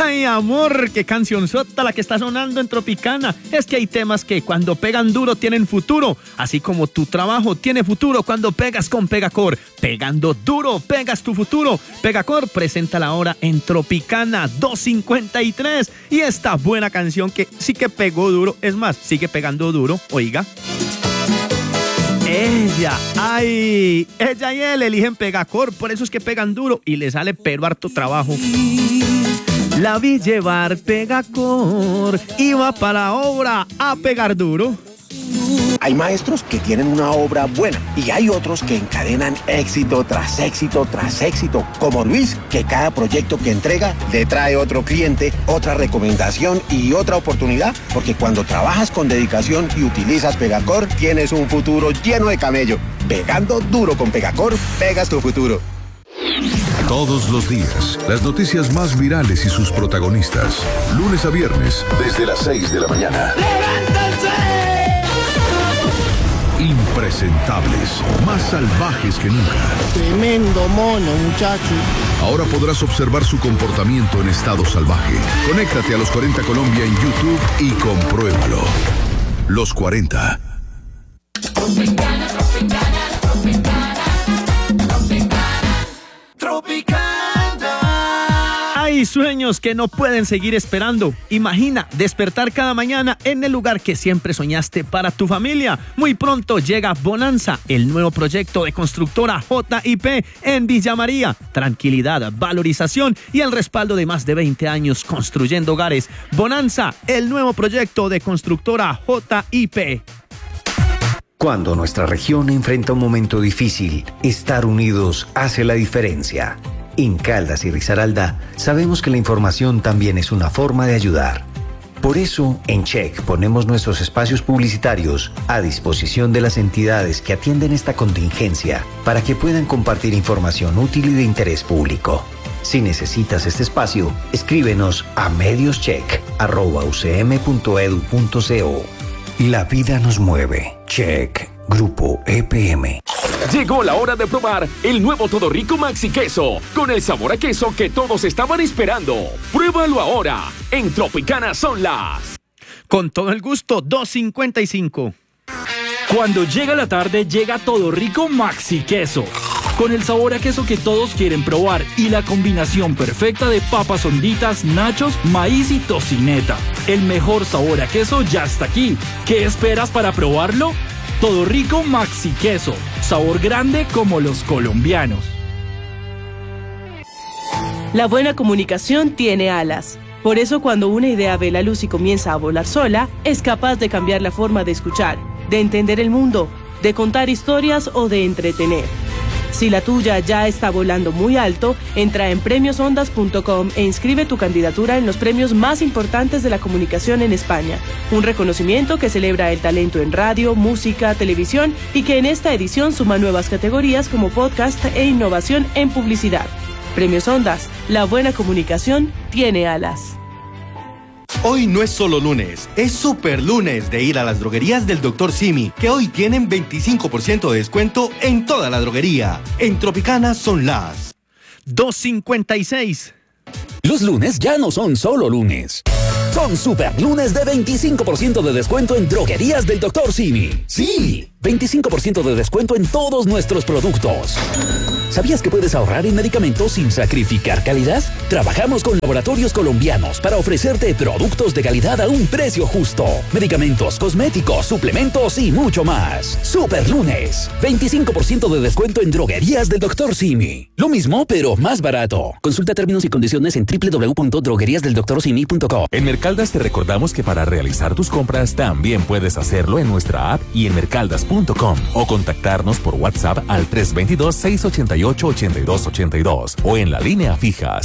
Ay, amor, qué cancionzota la que está sonando en Tropicana. Es que hay temas que cuando pegan duro tienen futuro, así como tu trabajo tiene futuro cuando pegas con Pegacor. Pegando duro, pegas tu futuro. Pegacor presenta la hora en Tropicana 253. Y esta buena canción que sí que pegó duro, es más, sigue pegando duro, oiga. Ella y él eligen Pegacor, por eso es que pegan duro y le sale pero harto trabajo. La vi llevar Pegacor, iba para la obra a pegar duro. Hay maestros que tienen una obra buena y hay otros que encadenan éxito tras éxito tras éxito, como Luis, que cada proyecto que entrega le trae otro cliente, otra recomendación y otra oportunidad, porque cuando trabajas con dedicación y utilizas Pegacor, tienes un futuro lleno de camello. Pegando duro con Pegacor, pegas tu futuro. Todos los días, las noticias más virales y sus protagonistas. Lunes a viernes, desde las 6 de la mañana. ¡Levántense! Impresentables, más salvajes que nunca. Tremendo mono, muchacho. Ahora podrás observar su comportamiento en estado salvaje. Conéctate a Los 40 Colombia en YouTube y compruébalo. Los 40. Tropicana, Tropicana, Tropicana, Tropicana, Tropicana. Hay sueños que no pueden seguir esperando. Imagina despertar cada mañana en el lugar que siempre soñaste para tu familia. Muy pronto llega Bonanza, el nuevo proyecto de constructora JIP en Villa María. Tranquilidad, valorización y el respaldo de más de 20 años construyendo hogares. Bonanza, el nuevo proyecto de constructora JIP. Cuando nuestra región enfrenta un momento difícil, estar unidos hace la diferencia. En Caldas y Risaralda sabemos que la información también es una forma de ayudar. Por eso, en Check ponemos nuestros espacios publicitarios a disposición de las entidades que atienden esta contingencia para que puedan compartir información útil y de interés público. Si necesitas este espacio, escríbenos a medioscheck@ucm.edu.co. La vida nos mueve. Check. Grupo EPM. Llegó la hora de probar el nuevo Todo Rico Maxi Queso, con el sabor a queso que todos estaban esperando. Pruébalo ahora. En Tropicana son las... Con todo el gusto, 2:55. Cuando llega la tarde, llega Todo Rico Maxi Queso, con el sabor a queso que todos quieren probar y la combinación perfecta de papas honditas, nachos, maíz y tocineta. El mejor sabor a queso ya está aquí. ¿Qué esperas para probarlo? Todo Rico Maxi Queso, sabor grande como los colombianos. La buena comunicación tiene alas. Por eso cuando una idea ve la luz y comienza a volar sola, es capaz de cambiar la forma de escuchar, de entender el mundo, de contar historias o de entretener. Si la tuya ya está volando muy alto, entra en premiosondas.com e inscribe tu candidatura en los premios más importantes de la comunicación en España. Un reconocimiento que celebra el talento en radio, música, televisión y que en esta edición suma nuevas categorías como podcast e innovación en publicidad. Premios Ondas, la buena comunicación tiene alas. Hoy no es solo lunes, es super lunes de ir a las droguerías del Dr. Simi, que hoy tienen 25% de descuento en toda la droguería. En Tropicana son las 2:56. Los lunes ya no son solo lunes. Son super lunes de 25% de descuento en droguerías del Dr. Simi. Sí, 25% de descuento en todos nuestros productos. ¿Sabías que puedes ahorrar en medicamentos sin sacrificar calidad? Trabajamos con laboratorios colombianos para ofrecerte productos de calidad a un precio justo. Medicamentos, cosméticos, suplementos y mucho más. Super lunes, 25% de descuento en droguerías del Dr. Simi. Lo mismo, pero más barato. Consulta términos y condiciones en www.drogueriasdeldoctorsimi.co. En Mercaldas te recordamos que para realizar tus compras también puedes hacerlo en nuestra app y en mercaldas.com o contactarnos por WhatsApp al 322-688-8282 o en la línea fija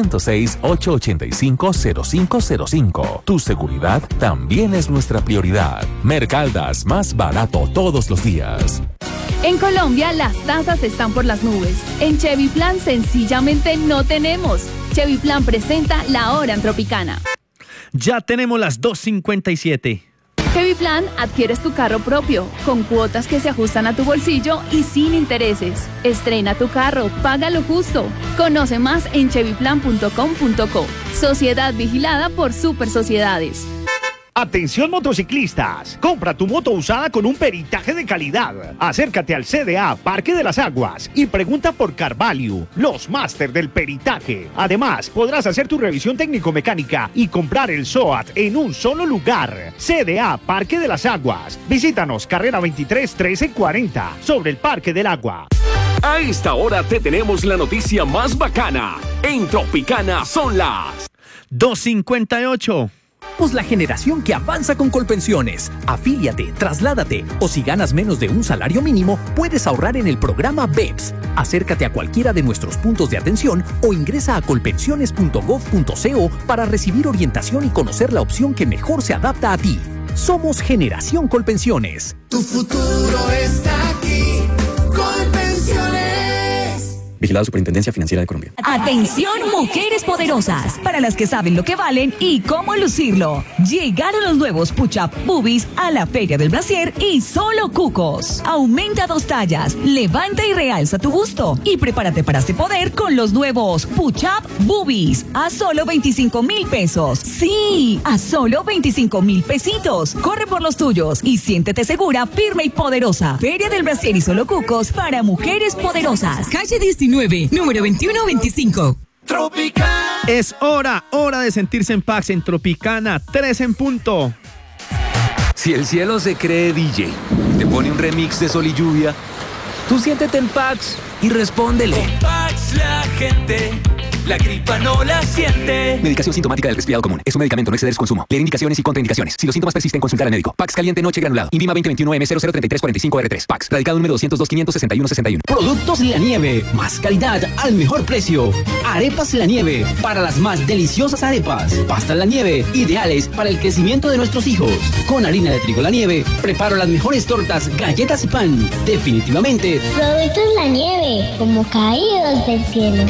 606-885-0505. Tu seguridad también es nuestra prioridad. Mercaldas, más barato todos los días. En Colombia las tasas están por las nubes. En Chevy Plan sencillamente no tenemos. Chevy Plan presenta la hora en Tropicana. Ya tenemos las 2:57. Chevy Plan, adquieres tu carro propio, con cuotas que se ajustan a tu bolsillo y sin intereses. Estrena tu carro, paga lo justo. Conoce más en chevyplan.com.co. Sociedad vigilada por Super Sociedades. Atención motociclistas, compra tu moto usada con un peritaje de calidad. Acércate al CDA Parque de las Aguas y pregunta por Carvalho, los máster del peritaje. Además, podrás hacer tu revisión técnico-mecánica y comprar el SOAT en un solo lugar. CDA Parque de las Aguas. Visítanos, carrera 23 1340, sobre el Parque del Agua. A esta hora te tenemos la noticia más bacana. En Tropicana son las 2:58. Somos la generación que avanza con Colpensiones. Afíliate, trasládate o si ganas menos de un salario mínimo, puedes ahorrar en el programa BEPS. Acércate a cualquiera de nuestros puntos de atención o ingresa a colpensiones.gov.co para recibir orientación y conocer la opción que mejor se adapta a ti. Somos Generación Colpensiones. Tu futuro está aquí. Colpensiones. Vigilado Superintendencia Financiera de Colombia. Atención, mujeres poderosas, para las que saben lo que valen y cómo lucirlo. Llegaron los nuevos Push-Up Boobies a la Feria del Brasier y solo cucos. Aumenta 2 tallas, levanta y realza tu busto y prepárate para este poder con los nuevos Push-Up Boobies a solo 25,000 pesos. Sí, a solo 25,000 pesitos. Corre por los tuyos y siéntete segura, firme y poderosa. Feria del Brasier y solo cucos para mujeres poderosas. Calle 19, número 2125. Tropicana. Es hora de sentirse en paz en Tropicana, 3 en punto. Si el cielo se cree DJ, te pone un remix de Sol y Lluvia, tú siéntete en Pax y respóndele. Con Pax la gente, la gripa no la siente. Medicación sintomática del resfriado común. Es un medicamento, no exceder su consumo. Leer indicaciones y contraindicaciones. Si los síntomas persisten, consultar al médico. Pax caliente noche granulado. INVIMA 2021M003345R3. Pax. Radicado número 202-561-61. Productos La Nieve. Más calidad al mejor precio. Arepas La Nieve. Para las más deliciosas arepas. Pastas La Nieve. Ideales para el crecimiento de nuestros hijos. Con harina de trigo La Nieve. Preparo las mejores tortas, galletas y pan. Definitivamente. Productos La Nieve. Como caídos del cielo.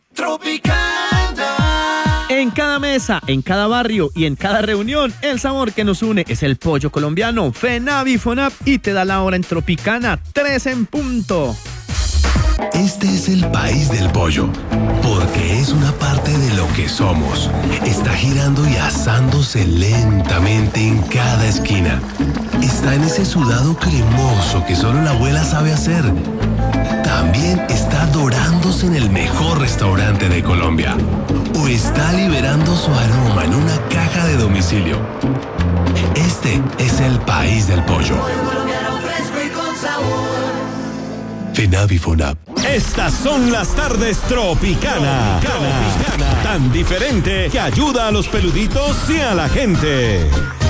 Tropicana. En cada mesa, en cada barrio y en cada reunión, el sabor que nos une es el pollo colombiano. FENAVI FONAP y te da la hora en Tropicana, 3 en punto. Este es el país del pollo, porque es una parte de lo que somos. Está girando y asándose lentamente en cada esquina. Está en ese sudado cremoso que solo la abuela sabe hacer. También está dorándose en el mejor restaurante de Colombia. O está liberando su aroma en una caja de domicilio. Este es el país del pollo. FENAVI FONAP. Estas son las tardes Tropicana. Tan diferente que ayuda a los peluditos y a la gente.